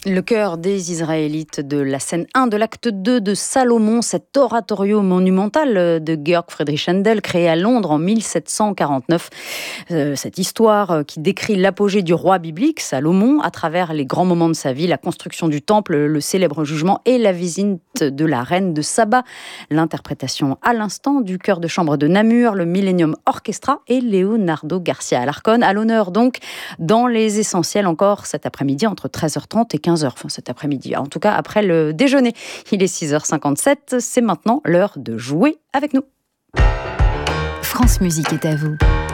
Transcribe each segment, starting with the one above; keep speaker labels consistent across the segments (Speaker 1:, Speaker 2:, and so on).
Speaker 1: Le chœur des Israélites de la scène 1 de l'acte 2 de Salomon, cet oratorio monumental de Georg Friedrich Händel, créé à Londres en 1749. Cette histoire qui décrit l'apogée du roi biblique, Salomon, à travers les grands moments de sa vie, la construction du temple, le célèbre jugement et la visite de la reine de Saba. L'interprétation à l'instant du chœur de chambre de Namur, le Millennium Orchestra et Leonardo Garcia Alarcón. À l'honneur donc dans les essentiels encore cet après-midi entre 13h30 et 15h. Enfin cet après-midi, en tout cas après le déjeuner. Il est 6h57, c'est maintenant l'heure de jouer avec nous.
Speaker 2: France Musique est à vous.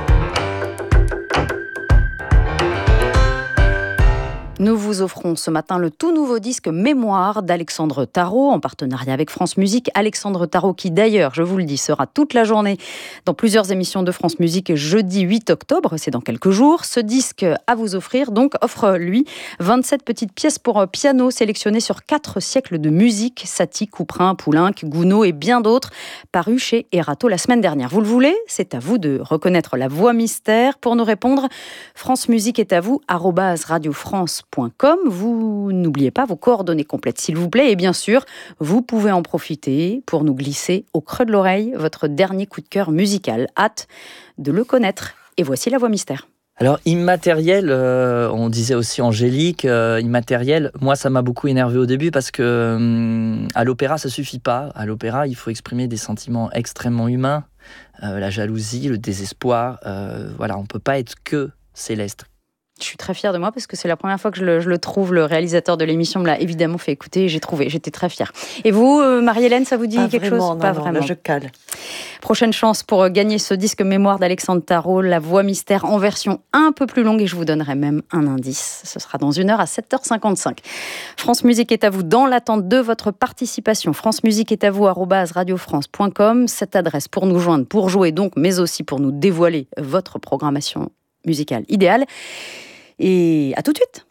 Speaker 1: Nous vous offrons ce matin le tout nouveau disque Mémoire d'Alexandre Tarot en partenariat avec France Musique. Alexandre Tarot qui d'ailleurs, je vous le dis, sera toute la journée dans plusieurs émissions de France Musique jeudi 8 octobre, c'est dans quelques jours. Ce disque à vous offrir donc offre lui 27 petites pièces pour piano sélectionnées sur 4 siècles de musique, Satie, Couperin, Poulenc, Gounod et bien d'autres, parus chez Erato la semaine dernière. Vous le voulez ? C'est à vous de reconnaître la voix mystère. Pour nous répondre, France Musique est à vous @radiofrance.com. Vous n'oubliez pas vos coordonnées complètes s'il vous plaît et bien sûr vous pouvez en profiter pour nous glisser au creux de l'oreille votre dernier coup de cœur musical. Hâte de le connaître et voici la voix mystère.
Speaker 3: Alors immatériel, on disait aussi angélique, immatériel, moi ça m'a beaucoup énervé au début parce que à l'opéra ça suffit pas, à l'opéra il faut exprimer des sentiments extrêmement humains, la jalousie, le désespoir, voilà, on peut pas être que céleste.
Speaker 1: Je suis très fière de moi parce que c'est la première fois que je le trouve. Le réalisateur de l'émission me l'a évidemment fait écouter et j'étais très fière. Et vous, Marie-Hélène, ça vous dit quelque chose ?
Speaker 4: Pas vraiment. Là, je cale.
Speaker 1: Prochaine chance pour gagner ce disque Mémoire d'Alexandre Tarot, la voix mystère en version un peu plus longue et je vous donnerai même un indice. Ce sera dans 1 heure à 7h55. France Musique est à vous dans l'attente de votre participation. France Musique est à vous @radiofrance.com. Cette adresse pour nous joindre, pour jouer donc, mais aussi pour nous dévoiler votre programmation musicale idéale. Et à tout de suite.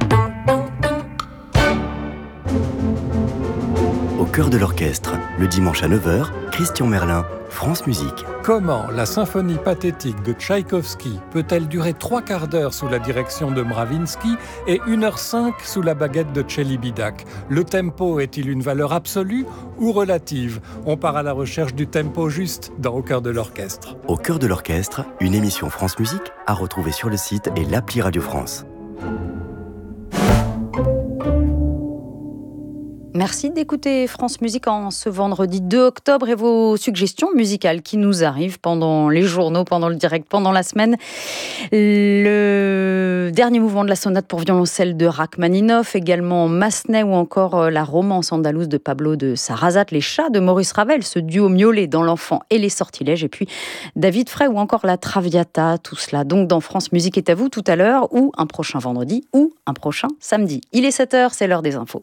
Speaker 5: Au cœur de l'orchestre, le dimanche à 9h, Christian Merlin, France Musique.
Speaker 6: Comment la symphonie pathétique de Tchaïkovski peut-elle durer 3/4 d'heure sous la direction de Mravinsky et 1h05 sous la baguette de Celibidache ? Le tempo est-il une valeur absolue ou relative ? On part à la recherche du tempo juste dans Au cœur de l'orchestre.
Speaker 5: Au cœur de l'orchestre, une émission France Musique à retrouver sur le site et l'appli Radio France.
Speaker 1: Merci d'écouter France Musique en ce vendredi 2 octobre et vos suggestions musicales qui nous arrivent pendant les journaux, pendant le direct, pendant la semaine. Le dernier mouvement de la sonate pour violoncelle de Rachmaninoff, également Massenet ou encore la romance andalouse de Pablo de Sarrazate, Les Chats de Maurice Ravel, ce duo miaulé dans L'Enfant et les Sortilèges, et puis David Frey ou encore la Traviata, tout cela donc dans France Musique est à vous tout à l'heure ou un prochain vendredi ou un prochain samedi. Il est 7h, c'est l'heure des infos.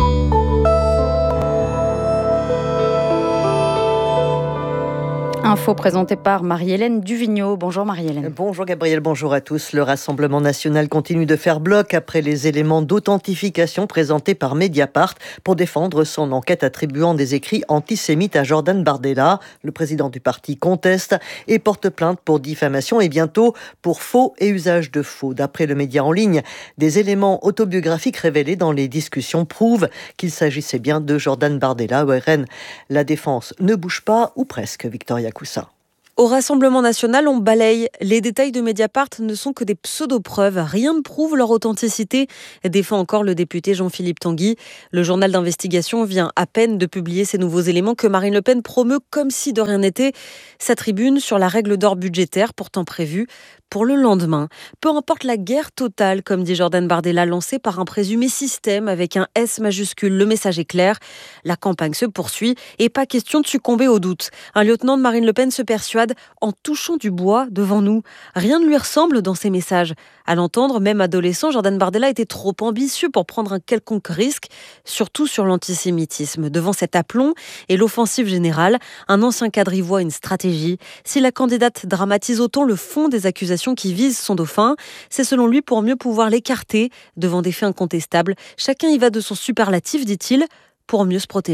Speaker 1: Info présentée par Marie-Hélène Duvigneau. Bonjour Marie-Hélène.
Speaker 4: Bonjour Gabriel, bonjour à tous. Le Rassemblement national continue de faire bloc après les éléments d'authentification présentés par Mediapart pour défendre son enquête attribuant des écrits antisémites à Jordan Bardella. Le président du parti conteste et porte plainte pour diffamation et bientôt pour faux et usage de faux. D'après le média en ligne, des éléments autobiographiques révélés dans les discussions prouvent qu'il s'agissait bien de Jordan Bardella. Au RN, la défense ne bouge pas ou presque. Victoria Coussa.
Speaker 7: Au Rassemblement national, on balaye. Les détails de Mediapart ne sont que des pseudo-preuves. Rien ne prouve leur authenticité, défend encore le député Jean-Philippe Tanguy. Le journal d'investigation vient à peine de publier ces nouveaux éléments que Marine Le Pen promeut comme si de rien n'était. Sa tribune sur la règle d'or budgétaire pourtant prévue pour le lendemain. Peu importe la guerre totale, comme dit Jordan Bardella, lancée par un présumé système avec un S majuscule. Le message est clair. La campagne se poursuit et pas question de succomber au doute. Un lieutenant de Marine Le Pen se persuade en touchant du bois devant nous. Rien ne lui ressemble dans ses messages. À l'entendre, même adolescent, Jordan Bardella était trop ambitieux pour prendre un quelconque risque, surtout sur l'antisémitisme. Devant cet aplomb et l'offensive générale, un ancien cadre y voit une stratégie. Si la candidate dramatise autant le fond des accusations qui visent son dauphin, c'est selon lui pour mieux pouvoir l'écarter devant des faits incontestables. Chacun y va de son superlatif, dit-il, pour mieux se protéger.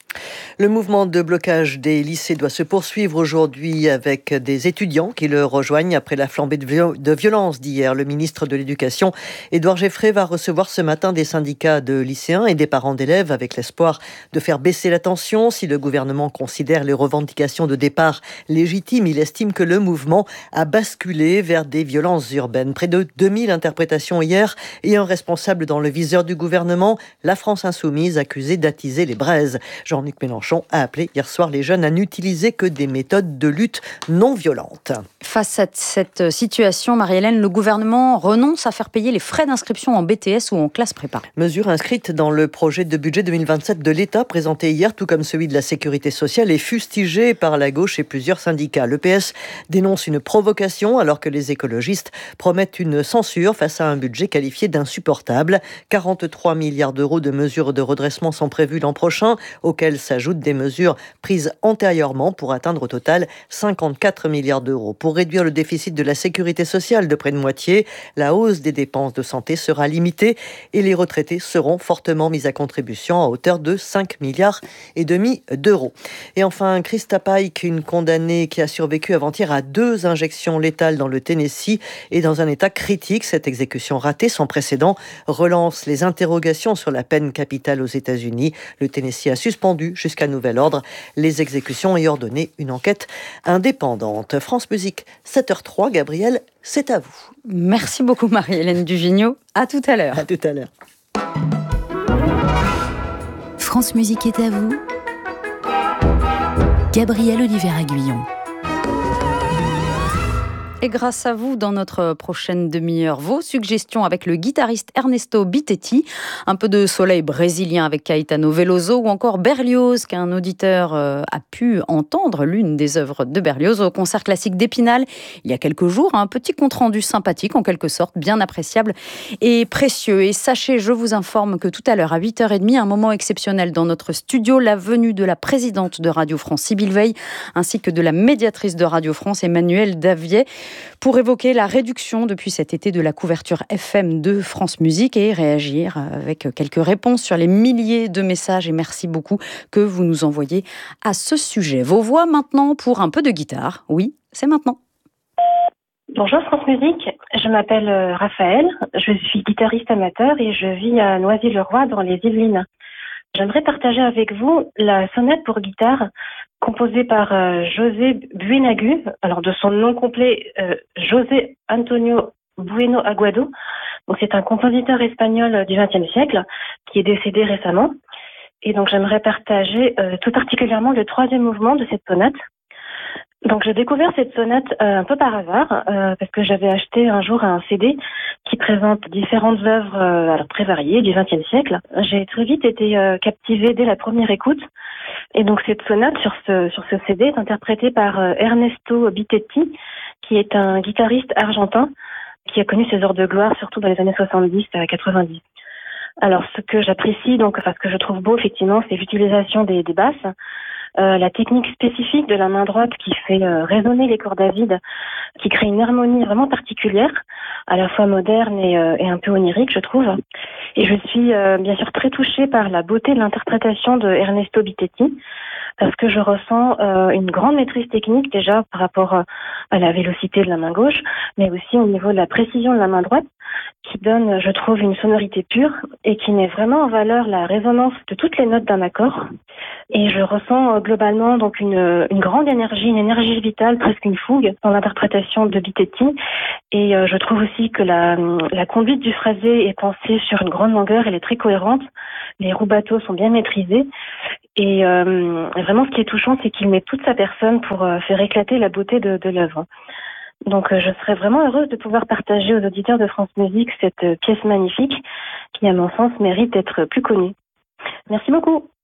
Speaker 4: Le mouvement de blocage des lycées doit se poursuivre aujourd'hui avec des étudiants qui le rejoignent après la flambée de violence d'hier. Le ministre de l'Éducation, Édouard Geffray, va recevoir ce matin des syndicats de lycéens et des parents d'élèves avec l'espoir de faire baisser la tension. Si le gouvernement considère les revendications de départ légitimes, il estime que le mouvement a basculé vers des violences urbaines. Près de 2000 interprétations hier et un responsable dans le viseur du gouvernement, la France Insoumise, accusée d'attiser les braises. Jean-Luc Mélenchon a appelé hier soir les jeunes à n'utiliser que des méthodes de lutte non violentes.
Speaker 1: Face à cette situation, Marie-Hélène, le gouvernement renonce à faire payer les frais d'inscription en BTS ou en classe préparée.
Speaker 4: Mesure inscrite dans le projet de budget 2027 de l'État présenté hier, tout comme celui de la Sécurité sociale, et fustigé par la gauche et plusieurs syndicats. Le PS dénonce une provocation alors que les écologistes promettent une censure face à un budget qualifié d'insupportable. 43 milliards d'euros de mesures de redressement sont prévus l'an prochain, auxquelles s'ajoutent des mesures prises antérieurement pour atteindre au total 54 milliards d'euros. Pour réduire le déficit de la sécurité sociale de près de moitié, la hausse des dépenses de santé sera limitée et les retraités seront fortement mis à contribution à hauteur de 5 milliards et demi d'euros. Et enfin, Krista Pike, une condamnée qui a survécu avant-hier à 2 injections létales dans le Tennessee, est dans un état critique. Cette exécution ratée sans précédent relance les interrogations sur la peine capitale aux États-Unis. Le Tennessee a suspendu jusqu'à nouvel ordre les exécutions et ordonné une enquête indépendante. France Musique, 7h03. Gabriel, c'est à vous.
Speaker 1: Merci beaucoup Marie-Hélène Duvigneau. À tout à l'heure.
Speaker 4: À tout à l'heure.
Speaker 2: France Musique est à vous. Gabriel Olivier-Aguillon.
Speaker 1: Et grâce à vous, dans notre prochaine demi-heure, vos suggestions avec le guitariste Ernesto Bitetti, un peu de soleil brésilien avec Caetano Veloso ou encore Berlioz, qu'un auditeur a pu entendre, l'une des œuvres de Berlioz au concert classique d'Épinal il y a quelques jours. Un petit compte-rendu sympathique, en quelque sorte, bien appréciable et précieux. Et sachez, je vous informe que tout à l'heure, à 8h30, un moment exceptionnel dans notre studio, la venue de la présidente de Radio France, Sybille Veil, ainsi que de la médiatrice de Radio France, Emmanuelle Davier, pour évoquer la réduction depuis cet été de la couverture FM de France Musique et réagir avec quelques réponses sur les milliers de messages, et merci beaucoup, que vous nous envoyez à ce sujet. Vos voix maintenant pour un peu de guitare. Oui, c'est maintenant.
Speaker 8: Bonjour France Musique, je m'appelle Raphaël, je suis guitariste amateur et je vis à Noisy-le-Roi dans les Yvelines. J'aimerais partager avec vous la sonate pour guitare composée par José Buenagu, alors de son nom complet José Antonio Bueno Aguado. Donc c'est un compositeur espagnol du XXe siècle qui est décédé récemment. Et donc j'aimerais partager tout particulièrement le 3e mouvement de cette sonate. Donc j'ai découvert cette sonate un peu par hasard parce que j'avais acheté un jour un CD qui présente différentes œuvres alors très variées du XXe siècle. J'ai très vite été captivée dès la première écoute. Et donc cette sonate sur ce CD est interprétée par Ernesto Bitetti, qui est un guitariste argentin qui a connu ses heures de gloire surtout dans les années 70 à 90. Alors ce que j'apprécie, ce que je trouve beau effectivement, c'est l'utilisation des basses. La technique spécifique de la main droite qui fait résonner les cordes à vide, qui crée une harmonie vraiment particulière, à la fois moderne et un peu onirique, je trouve. Et je suis bien sûr très touchée par la beauté de l'interprétation de Ernesto Bitetti, parce que je ressens une grande maîtrise technique déjà par rapport à la vélocité de la main gauche, mais aussi au niveau de la précision de la main droite, qui donne, je trouve, une sonorité pure et qui met vraiment en valeur la résonance de toutes les notes d'un accord. Et je ressens globalement donc une grande énergie, une énergie vitale, presque une fougue dans l'interprétation de Bitetti. Et je trouve aussi que la conduite du phrasé est pensée sur une grande longueur, elle est très cohérente. Les rubatos sont bien maîtrisés. Et vraiment, ce qui est touchant, c'est qu'il met toute sa personne pour faire éclater la beauté de l'œuvre. Donc je serais vraiment heureuse de pouvoir partager aux auditeurs de France Musique cette pièce magnifique qui, à mon sens, mérite d'être plus connue. Merci beaucoup.